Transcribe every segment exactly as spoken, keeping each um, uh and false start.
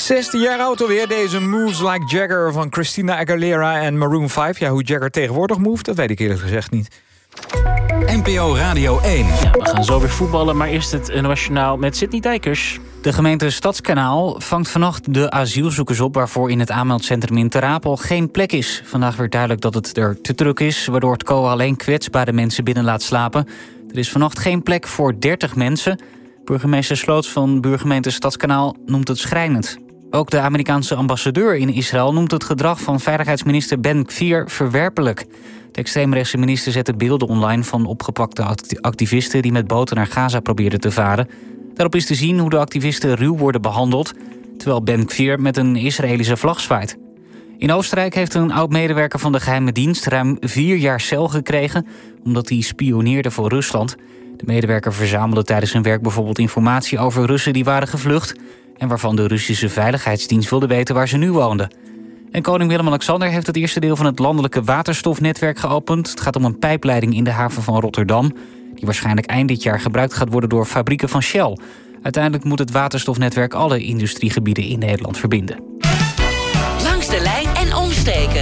zestien jaar oud alweer, deze Moves Like Jagger van Christina Aguilera en Maroon vijf. Ja, hoe Jagger tegenwoordig move, dat weet ik eerlijk gezegd niet. N P O Radio één. Ja, we gaan zo weer voetballen, maar eerst het Nationaal met Sydney Dijkers. De gemeente Stadskanaal vangt vannacht de asielzoekers op... waarvoor in het aanmeldcentrum in Ter Apel geen plek is. Vandaag werd duidelijk dat het er te druk is... waardoor het C O A alleen kwetsbare mensen binnen laat slapen. Er is vannacht geen plek voor dertig mensen. Burgemeester Sloots van buurgemeente Stadskanaal noemt het schrijnend. Ook de Amerikaanse ambassadeur in Israël noemt het gedrag van veiligheidsminister Ben Gvir verwerpelijk. De extreemrechtse minister zette beelden online van opgepakte activisten die met boten naar Gaza probeerden te varen. Daarop is te zien hoe de activisten ruw worden behandeld, terwijl Ben Gvir met een Israëlische vlag zwaait. In Oostenrijk heeft een oud-medewerker van de geheime dienst ruim vier jaar cel gekregen, omdat hij spioneerde voor Rusland. De medewerker verzamelde tijdens zijn werk bijvoorbeeld informatie over Russen die waren gevlucht en waarvan de Russische veiligheidsdienst wilde weten waar ze nu woonden. En koning Willem-Alexander heeft het eerste deel van het landelijke waterstofnetwerk geopend. Het gaat om een pijpleiding in de haven van Rotterdam, die waarschijnlijk eind dit jaar gebruikt gaat worden door fabrieken van Shell. Uiteindelijk moet het waterstofnetwerk alle industriegebieden in Nederland verbinden. Langs de lijn en omstreken.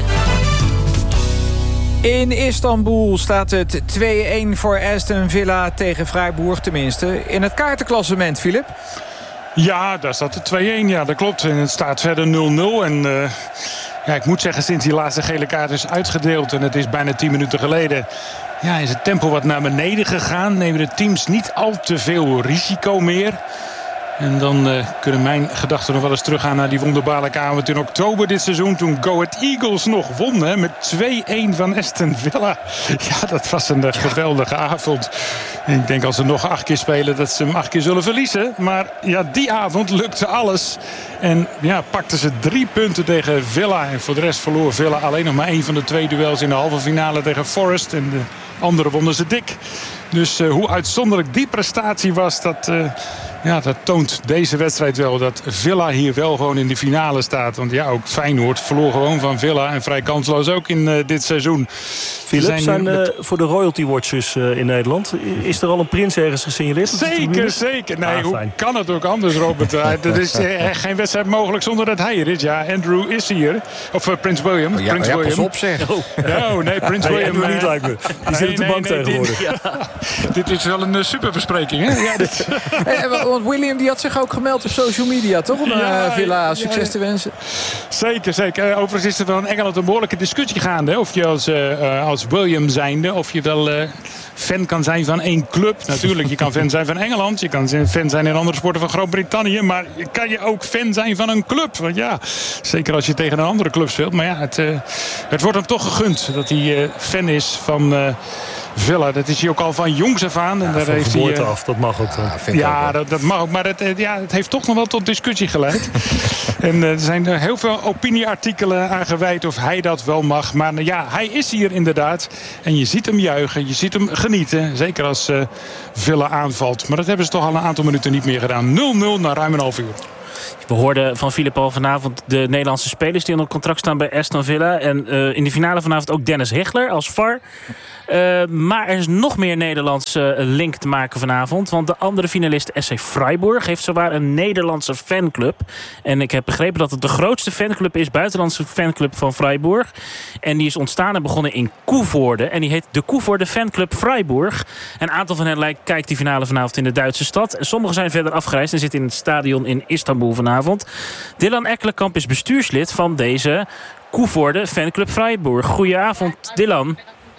In Istanbul staat het twee-een voor Aston Villa tegen Freiburg, tenminste. In het kaartenklassement, Filip. Ja, daar staat het twee-een. Ja, dat klopt. En het staat verder nul nul. En uh, ja, ik moet zeggen, sinds die laatste gele kaart is uitgedeeld... en het is bijna tien minuten geleden... ja, is het tempo wat naar beneden gegaan. Nemen de teams niet al te veel risico meer... En dan uh, kunnen mijn gedachten nog wel eens teruggaan naar die wonderbaarlijke avond in oktober dit seizoen. Toen Go Ahead Eagles nog won hè, met twee-een van Aston Villa. Ja, dat was een uh, geweldige avond. En ik denk als ze nog acht keer spelen dat ze hem acht keer zullen verliezen. Maar ja, die avond lukte alles. En ja, pakten ze drie punten tegen Villa. En voor de rest verloor Villa alleen nog maar één van de twee duels in de halve finale tegen Forest. En de andere wonnen ze dik. Dus uh, hoe uitzonderlijk die prestatie was, dat... Uh, Ja, dat toont deze wedstrijd wel dat Villa hier wel gewoon in de finale staat. Want ja, ook Feyenoord verloor gewoon van Villa. En vrij kansloos ook in uh, dit seizoen. Philip, zijn, zijn uh, voor de royalty watchers uh, in Nederland... is er al een prins ergens gesignaleerd? Zeker, zeker. Nee, ah, hoe fijn. kan het ook anders, Robert? Er is uh, geen wedstrijd mogelijk zonder dat hij er is. Ja, Andrew is hier. Of uh, Prins William. Oh, ja, Prins ja, William. pas op zeg. Oh. No, nee, Prins nee, William. Andrew niet lijkt me. Die zit op de bank tegenwoordig. Dit, ja, dit is wel een uh, superverspreking, hè? Ja, dit... hey, want William die had zich ook gemeld op social media, toch? Om ja, uh, Villa succes ja, te wensen. Zeker, zeker. Uh, overigens is er wel in Engeland een behoorlijke discussie gaande. Of je als, uh, als William zijnde, of je wel uh, fan kan zijn van één club. Natuurlijk, je kan fan zijn van Engeland. Je kan fan zijn in andere sporten van Groot-Brittannië. Maar kan je ook fan zijn van een club? Want ja, zeker als je tegen een andere club speelt. Maar ja, het, uh, het wordt hem toch gegund dat hij uh, fan is van... Uh, Villa, dat is hij ook al van jongs af aan. En ja, daar van heeft geboorte hij, uh, af, dat mag ook. Ja, ja ook, dat, dat mag ook. Maar het, ja, het heeft toch nog wel tot discussie geleid. En uh, er zijn er heel veel opinieartikelen aan gewijd of hij dat wel mag. Maar uh, ja, hij is hier inderdaad. En je ziet hem juichen, je ziet hem genieten. Zeker als uh, Villa aanvalt. Maar dat hebben ze toch al een aantal minuten niet meer gedaan. nul nul na ruim een half uur. We hoorden van Filip al vanavond de Nederlandse spelers die onder contract staan bij Aston Villa. En uh, in de finale vanavond ook Dennis Hegler als V A R. Uh, maar er is nog meer Nederlandse link te maken vanavond. Want de andere finalist S C Freiburg heeft zowaar een Nederlandse fanclub. En ik heb begrepen dat het de grootste fanclub is, buitenlandse fanclub van Freiburg. En die is ontstaan en begonnen in Koevoorde. En die heet de Koevoorde Fanclub Freiburg. Een aantal van hen kijkt die finale vanavond in de Duitse stad. Sommigen zijn verder afgereisd en zitten in het stadion in Istanbul vanavond. Dylan Ekkelenkamp is bestuurslid van deze Koevoorde Fanclub Freiburg. Goedenavond, Dylan.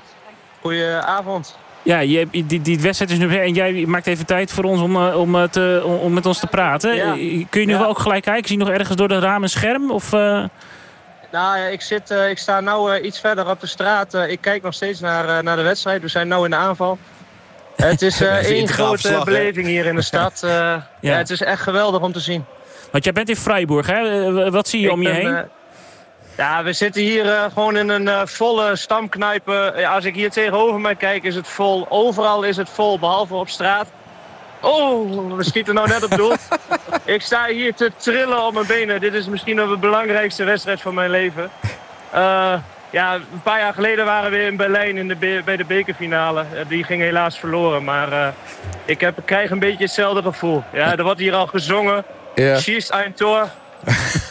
Goedenavond. Ja, je, die, die wedstrijd is nu en jij maakt even tijd voor ons om, om, te, om met ons te praten. Ja. Kun je nu ja. wel ook gelijk kijken? Zie je nog ergens door de ramen scherm? Of, uh... Nou, ik, zit, uh, ik sta nu uh, iets verder op de straat. Uh, ik kijk nog steeds naar, uh, naar de wedstrijd. We zijn nu in de aanval. Het is uh, één grote slag, beleving hier in de stad. Uh, ja. Ja, het is echt geweldig om te zien. Want jij bent in Freiburg, hè? Wat zie je ik om je ben, heen? Uh, Ja, we zitten hier uh, gewoon in een uh, volle stamknijp. Uh, als ik hier tegenover mij kijk is het vol. Overal is het vol, behalve op straat. Oh, we schieten nou net op doel. Ik sta hier te trillen op mijn benen. Dit is misschien wel de belangrijkste wedstrijd van mijn leven. Uh, ja, een paar jaar geleden waren we in Berlijn in de be- bij de bekerfinale. Uh, die ging helaas verloren, maar uh, ik, heb, ik krijg een beetje hetzelfde gevoel. Ja, er wordt hier al gezongen. Ja. Schießt ein Tor.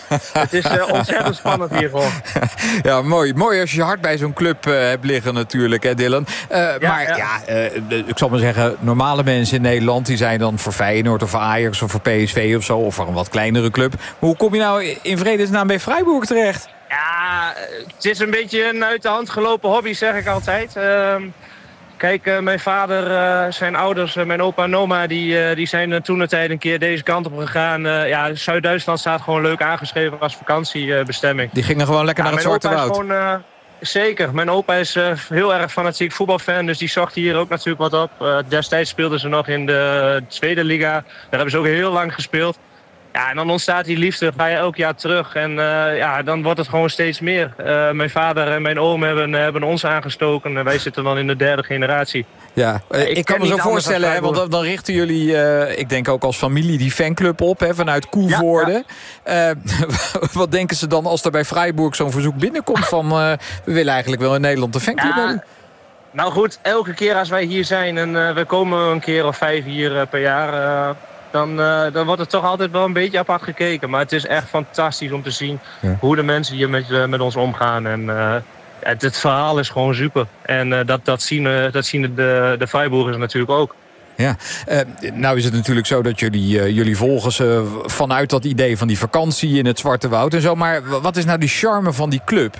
Het is uh, ontzettend spannend hier gewoon. Ja, mooi. Mooi als je je hart bij zo'n club uh, hebt liggen natuurlijk, hè Dylan. Uh, ja, maar ja, ja uh, ik zal maar zeggen, normale mensen in Nederland... die zijn dan voor Feyenoord of voor Ajax of voor P S V of zo... of voor een wat kleinere club. Maar hoe kom je nou in vredesnaam bij Freiburg terecht? Ja, het is een beetje een uit de hand gelopen hobby, zeg ik altijd. Uh, kijk, uh, mijn vader, uh, zijn ouders, uh, mijn opa en oma... die, uh, die zijn uh, toen een tijd een keer deze kant op gegaan. Uh, ja, Zuid-Duitsland staat gewoon leuk aangeschreven als vakantiebestemming. Die gingen gewoon lekker ja, naar het Zwarte Woud. Gewoon, uh, zeker. Mijn opa is uh, heel erg fanatiek voetbalfan, dus die zocht hier ook natuurlijk wat op. Uh, destijds speelden ze nog in de tweede liga. Daar hebben ze ook heel lang gespeeld. Ja, en dan ontstaat die liefde, ga je elk jaar terug. En uh, ja, dan wordt het gewoon steeds meer. Uh, mijn vader en mijn oom hebben, hebben ons aangestoken. En wij zitten dan in de derde generatie. Ja, uh, ik, ik kan me zo voorstellen, hè, want dan, dan richten jullie, uh, ik denk ook als familie, die fanclub op, hè, vanuit Koevoorde. Ja, ja. Uh, wat denken ze dan als er bij Freiburg zo'n verzoek binnenkomt van... Uh, we willen eigenlijk wel in Nederland een fanclub ja. hebben? Nou goed, elke keer als wij hier zijn en uh, we komen een keer of vijf hier uh, per jaar... Uh, Dan, uh, dan wordt er toch altijd wel een beetje apart gekeken. Maar het is echt fantastisch om te zien ja. hoe de mensen hier met, uh, met ons omgaan. En uh, het, het verhaal is gewoon super. En uh, dat, dat zien, uh, dat zien de, de Freiburgers natuurlijk ook. Ja, uh, nou is het natuurlijk zo dat jullie, uh, jullie volgen ze vanuit dat idee van die vakantie in het Zwarte Woud en zo. Maar wat is nou die charme van die club?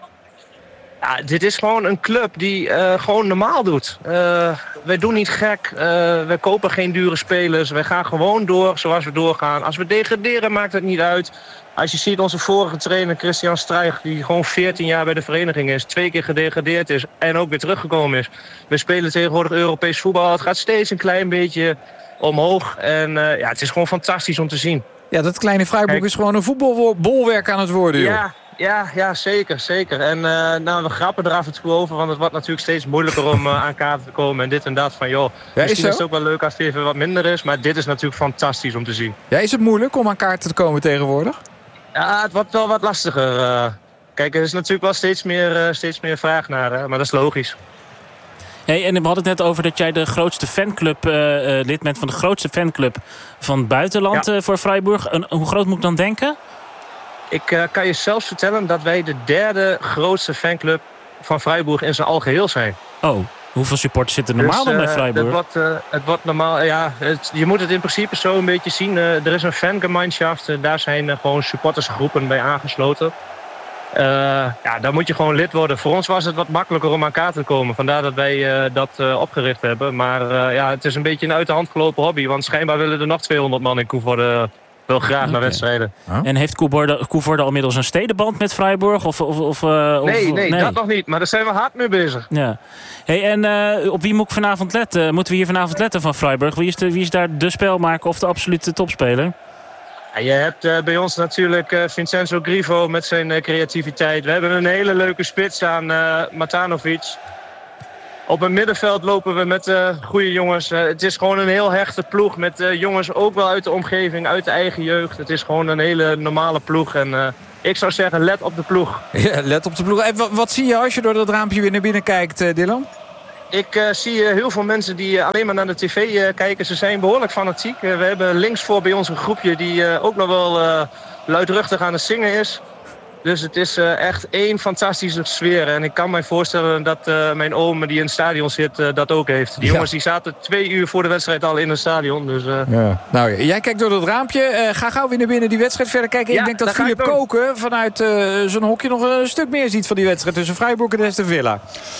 Ja, dit is gewoon een club die uh, gewoon normaal doet. Uh, wij doen niet gek. Uh, wij kopen geen dure spelers. Wij gaan gewoon door zoals we doorgaan. Als we degraderen maakt het niet uit. Als je ziet onze vorige trainer Christian Streich... die gewoon veertien jaar bij de vereniging is... twee keer gedegradeerd is en ook weer teruggekomen is. We spelen tegenwoordig Europees voetbal. Het gaat steeds een klein beetje omhoog. En uh, ja, het is gewoon fantastisch om te zien. Ja, dat kleine Freiburg Kijk, is gewoon een voetbalbolwerk aan het worden, joh. Ja. Ja, ja, zeker, zeker. En uh, nou, we grappen er af en toe over, want het wordt natuurlijk steeds moeilijker om uh, aan kaarten te komen en dit en dat van, joh, ja, misschien is, is het ook wel leuk als het even wat minder is, maar dit is natuurlijk fantastisch om te zien. Ja, is het moeilijk om aan kaarten te komen tegenwoordig? Ja, het wordt wel wat lastiger. Uh, kijk, er is natuurlijk wel steeds meer, uh, steeds meer vraag naar, hè, maar dat is logisch. Hey, en we hadden het net over dat jij de grootste fanclub, uh, uh, lid bent van de grootste fanclub van het buitenland ja. uh, voor Freiburg. En hoe groot moet ik dan denken? Ik uh, kan je zelfs vertellen dat wij de derde grootste fanclub van Freiburg in zijn algeheel zijn. Oh, hoeveel supporters zitten normaal dus, uh, dan bij Freiburg? Het wordt, uh, het wordt normaal, ja, het, je moet het in principe zo een beetje zien. Uh, er is een fangemeinschaft, uh, daar zijn uh, gewoon supportersgroepen bij aangesloten. Uh, ja, daar moet je gewoon lid worden. Voor ons was het wat makkelijker om aan kaarten te komen. Vandaar dat wij uh, dat uh, opgericht hebben. Maar uh, ja, het is een beetje een uit de hand gelopen hobby. Want schijnbaar willen er nog tweehonderd man in Koevoorde wel graag okay. naar wedstrijden. Huh? En heeft Koevoorde, Koevoorde al inmiddels een stedenband met Freiburg? Of, of, of, uh, nee, of, nee, nee, dat nog niet. Maar daar zijn we hard mee bezig. Ja. Hey, en uh, op wie moet ik vanavond letten? Moeten we hier vanavond letten van Freiburg? Wie is, de, wie is daar de spelmaker of de absolute topspeler? Ja, je hebt uh, bij ons natuurlijk uh, Vincenzo Grifo met zijn uh, creativiteit. We hebben een hele leuke spits aan uh, Matanovic. Op het middenveld lopen we met uh, goede jongens. Uh, het is gewoon een heel hechte ploeg met uh, jongens ook wel uit de omgeving, uit de eigen jeugd. Het is gewoon een hele normale ploeg. En uh, ik zou zeggen, let op de ploeg. Ja, let op de ploeg. En wat, wat zie je als je door dat raampje weer naar binnen kijkt, uh, Dylan? Ik uh, zie uh, heel veel mensen die uh, alleen maar naar de tv uh, kijken. Ze zijn behoorlijk fanatiek. Uh, we hebben links voor bij ons een groepje die uh, ook nog wel uh, luidruchtig aan het zingen is. Dus het is uh, echt één fantastische sfeer. En ik kan mij voorstellen dat uh, mijn oom die in het stadion zit uh, dat ook heeft. Die ja. jongens die zaten twee uur voor de wedstrijd al in het stadion. Dus, uh... ja. Nou, jij kijkt door dat raampje. Uh, ga gauw weer naar binnen die wedstrijd verder kijken. Ja, ik denk dat Philip Koken vanuit uh, zijn hokje nog een stuk meer ziet van die wedstrijd tussen Freiburg en Aston Villa.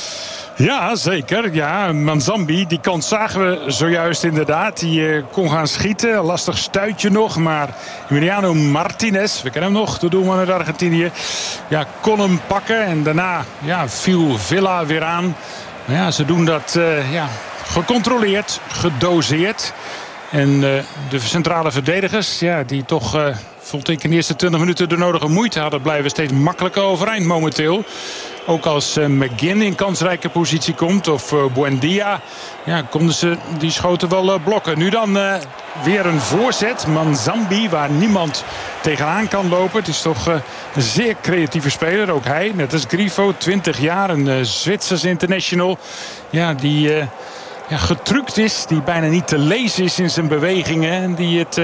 Ja, zeker. Ja, Manzambi, die kans zagen we zojuist inderdaad. Die uh, kon gaan schieten. Lastig stuitje nog. Maar Emiliano Martinez, we kennen hem nog, de doelman uit Argentinië. Ja, kon hem pakken. En daarna ja, viel Villa weer aan. Maar ja, ze doen dat uh, ja, gecontroleerd, gedoseerd. En uh, de centrale verdedigers, ja, die toch... Uh, vond ik in de eerste twintig minuten de nodige moeite hadden, blijven steeds makkelijker overeind momenteel. Ook als uh, McGinn in kansrijke positie komt of uh, Buendia, ja, konden ze die schoten wel uh, blokken. Nu dan uh, weer een voorzet. Manzambi, waar niemand tegenaan kan lopen. Het is toch uh, een zeer creatieve speler. Ook hij, net als Grifo, twintig jaar, een uh, Zwitsers international. Ja, die... Uh, Ja, getrukt is, die bijna niet te lezen is in zijn bewegingen. En die het uh,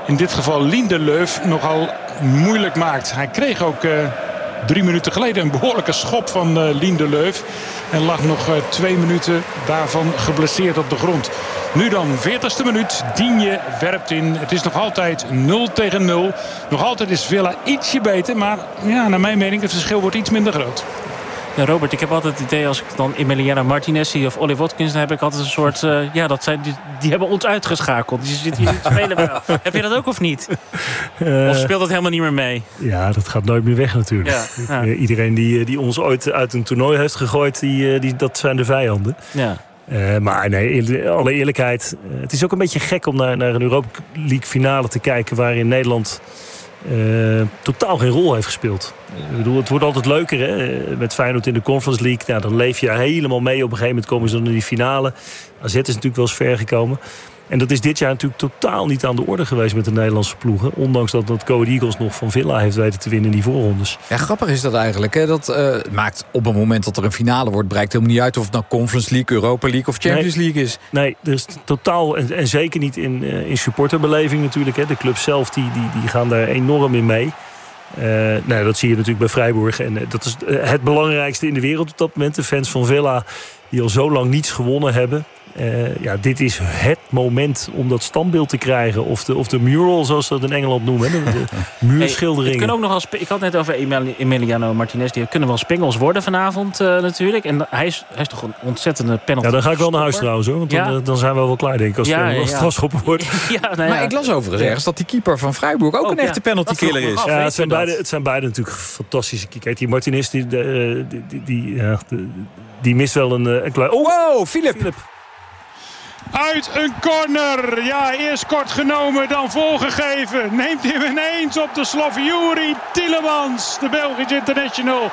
in dit geval Lindelöf nogal moeilijk maakt. Hij kreeg ook uh, drie minuten geleden een behoorlijke schop van uh, Lindelöf. En lag nog uh, twee minuten daarvan geblesseerd op de grond. Nu dan, veertigste minuut. Digne werpt in. Het is nog altijd nul tegen nul. Nog altijd is Villa ietsje beter. Maar ja, naar mijn mening, het verschil wordt iets minder groot. Ja, Robert, ik heb altijd het idee als ik dan Emiliano Martinez zie of Ollie Watkins, dan heb ik altijd een soort, uh, ja, dat zijn, die, die hebben ons uitgeschakeld. Die zitten hier te spelen wel. Heb je dat ook of niet? Uh, of speelt dat helemaal niet meer mee? Ja, dat gaat nooit meer weg natuurlijk. Ja, ja. Uh, iedereen die, die ons ooit uit een toernooi heeft gegooid, die, die, dat zijn de vijanden. Ja. Uh, maar nee, in alle eerlijkheid, uh, het is ook een beetje gek om naar, naar een Europa League finale te kijken waarin Nederland Uh, totaal geen rol heeft gespeeld. Ik bedoel, het wordt altijd leuker, hè? Met Feyenoord in de Conference League. Nou, dan leef je helemaal mee. Op een gegeven moment komen ze dan in die finale. A Z is natuurlijk wel eens ver gekomen. En dat is dit jaar natuurlijk totaal niet aan de orde geweest met de Nederlandse ploegen. Ondanks dat, dat Go Eagles nog van Villa heeft weten te winnen in die voorrondes. Ja, grappig is dat eigenlijk. Hè? Dat uh, maakt op het moment dat er een finale wordt, blijkt helemaal niet uit of het nou Conference League, Europa League of Champions nee, League is. Nee, dus totaal. En, en zeker niet in, uh, in supporterbeleving natuurlijk. Hè? De clubs zelf die, die, die gaan daar enorm in mee. Uh, nou, dat zie je natuurlijk bij Freiburg. En uh, dat is uh, het belangrijkste in de wereld op dat moment. De fans van Villa die al zo lang niets gewonnen hebben. Uh, ja, dit is het moment om dat standbeeld te krijgen. Of de, of de mural, zoals ze dat in Engeland noemen. De, de muurschilderingen. Hey, ook nog als, ik had net over Emiliano Martinez. Die kunnen wel spingels worden vanavond uh, natuurlijk. En hij is, hij is toch een ontzettende penalty. Ja, dan ga ik wel naar huis trouwens hoor. Want ja. dan, dan zijn we wel klaar denk ik. Als ja, het ja, strafschoppen wordt. Ja, nou ja. Maar ik las overigens ergens dat die keeper van Freiburg ook oh, een echte ja. penalty killer is. Ja, het zijn, beide, het zijn beide natuurlijk fantastische kiekers. Die Martinez die, die, die, die, die, ja, die, die mist wel een, een klein... Oh, wow, Philip! Philip. Uit een corner. Ja, eerst kort genomen, dan volgegeven. Neemt hij hem ineens op de slof. Youri Tielemans, de Belgische international.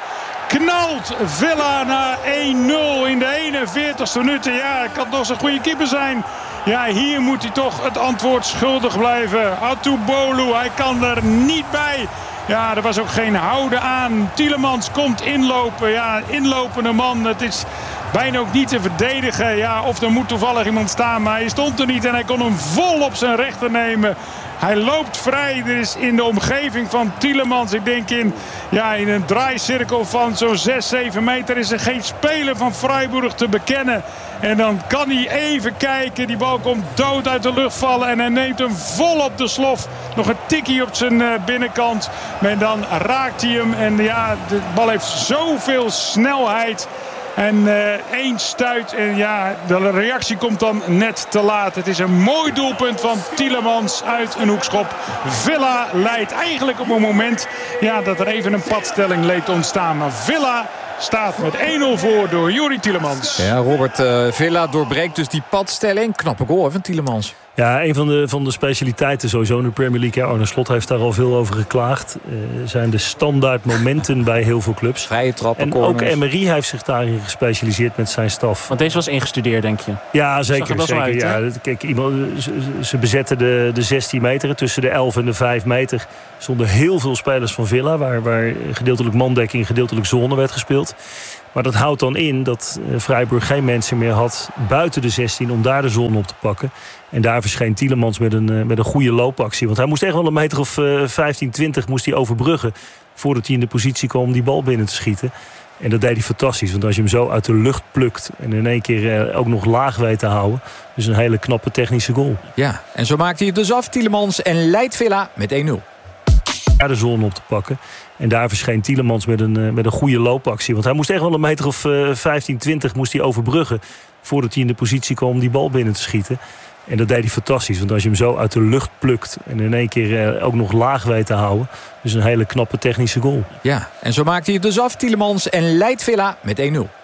Knalt Villa naar één nul in de eenenveertigste minuut. Ja, het kan nog zo'n goede keeper zijn. Ja, hier moet hij toch het antwoord schuldig blijven. Atoubolu, hij kan er niet bij. Ja, er was ook geen houden aan. Tielemans komt inlopen. Ja, inlopende man. Het is bijna ook niet te verdedigen. Ja, of er moet toevallig iemand staan. Maar hij stond er niet en hij kon hem vol op zijn rechter nemen. Hij loopt vrij. Er is in de omgeving van Tielemans, ik denk in, ja, in een draaicirkel van zo'n zes, zeven meter... is er geen speler van Freiburg te bekennen. En dan kan hij even kijken. Die bal komt dood uit de lucht vallen. En hij neemt hem vol op de slof. Nog een tikkie op zijn binnenkant. Maar dan raakt hij hem. En ja, de bal heeft zoveel snelheid. En uh, één stuit. En ja, de reactie komt dan net te laat. Het is een mooi doelpunt van Tielemans uit een hoekschop. Villa leidt eigenlijk op een moment ja, dat er even een padstelling leek te ontstaan. Maar Villa staat met één nul voor door Youri Tielemans. Ja, Robert, uh, Villa doorbreekt dus die padstelling. Knappe goal van Tielemans. Ja, een van de, van de specialiteiten sowieso in de Premier League. Ja, Arne Slot heeft daar al veel over geklaagd. Uh, zijn de standaard momenten bij heel veel clubs. Vrije trappen, en corners. Ook Emery heeft zich daarin gespecialiseerd met zijn staf. Want deze was ingestudeerd, denk je? Ja, zeker. zeker. Uit, ja, kijk, iemand, ze, ze bezetten de, de zestien meter. Tussen de elf en de vijf meter stonden heel veel spelers van Villa. Waar, waar gedeeltelijk mandekking, gedeeltelijk zone werd gespeeld. Maar dat houdt dan in dat Freiburg geen mensen meer had buiten de zestien om daar de zon op te pakken. En daar verscheen Tielemans met een, met een goede loopactie. Want hij moest echt wel een meter of vijftien, twintig moest hij overbruggen voordat hij in de positie kwam om die bal binnen te schieten. En dat deed hij fantastisch. Want als je hem zo uit de lucht plukt en in één keer ook nog laag weet te houden, dus een hele knappe technische goal. Ja, en zo maakt hij het dus af, Tielemans, en leidt Villa met één nul. Daar de zon op te pakken. En daar verscheen Tielemans met een, met een goede loopactie. Want hij moest echt wel een meter of vijftien, twintig moest hij overbruggen voordat hij in de positie kwam om die bal binnen te schieten. En dat deed hij fantastisch. Want als je hem zo uit de lucht plukt en in één keer ook nog laag weet te houden, dus een hele knappe technische goal. Ja, en zo maakt hij het dus af, Tielemans, en leidt Villa met één nul.